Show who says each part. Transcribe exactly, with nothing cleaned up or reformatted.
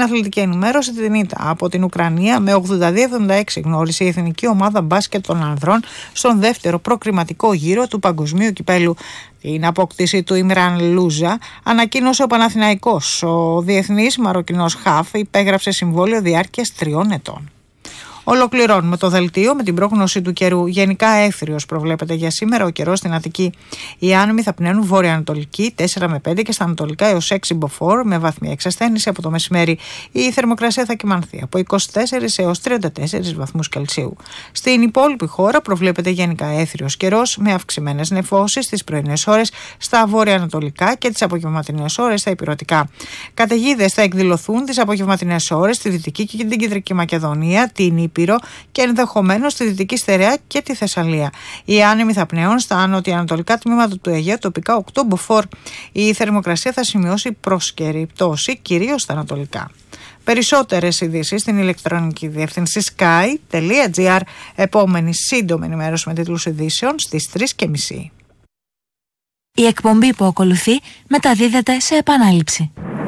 Speaker 1: αθλητική ενημέρωση, την ήττα από την Ουκρανία με ογδόντα δύο εβδομήντα έξι γνώρισε η εθνική ομάδα μπάσκετ των ανδρών στον δεύτερο προκριματικό γύρο του Παγκοσμίου Κυπέλου. Την απόκτηση του Ιμραν Λούζα ανακοίνωσε ο Παναθηναϊκός. Ο διεθνής Μαροκινός Χαφ υπέγραψε συμβόλαιο διάρκειας τριών ετών. Ολοκληρώνουμε το δελτίο με την πρόγνωση του καιρού. Γενικά έθριος προβλέπεται για σήμερα ο καιρός στην Αττική. Οι άνεμοι θα πνέουν βόρεια-ανατολική τέσσερα με πέντε και στα ανατολικά έως έξι μποφόρ με βαθμία εξασθένηση από το μεσημέρι. Η θερμοκρασία θα κυμανθεί από είκοσι τέσσερις έως τριάντα τέσσερις βαθμούς Κελσίου. Στην υπόλοιπη χώρα προβλέπεται γενικά έθριος καιρός με αυξημένες νεφώσεις στις πρωινές ώρες στα βόρεια-ανατολικά και τις απογευματινές ώρες στα ηπειρωτικά. Καταιγίδες θα εκδηλωθούν τις απογευματινές ώρες στη Δυτική και την Κεντρική Μακεδονία, την Ήπειρο και ενδεχομένως στη Δυτική Στερεά και τη Θεσσαλία. Οι άνεμοι θα πνέουν στα νοτιοανατολικά τμήματα του Αιγαίου, τοπικά οκτώ μποφόρ. Η θερμοκρασία θα σημειώσει πρόσκαιρη πτώση, κυρίως στα ανατολικά. Περισσότερες ειδήσεις στην ηλεκτρονική διεύθυνση sky τελεία gr. Επόμενη σύντομη ενημέρωση με τίτλους ειδήσεων στις τρεις και μισή.
Speaker 2: Η εκπομπή που ακολουθεί μεταδίδεται σε επανάληψη.